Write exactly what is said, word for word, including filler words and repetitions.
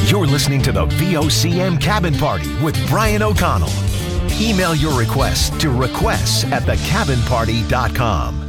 You're listening to the V O C M Cabin Party with Brian O'Connell. Email your request to requests at the cabin party dot com.